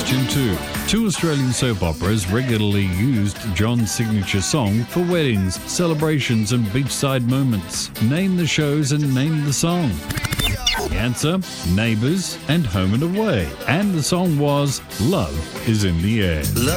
Question 2. Two Australian soap operas regularly used John's signature song for weddings, celebrations and beachside moments. Name the shows and name the song. The answer, Neighbours and Home and Away. And the song was Love is in the Air.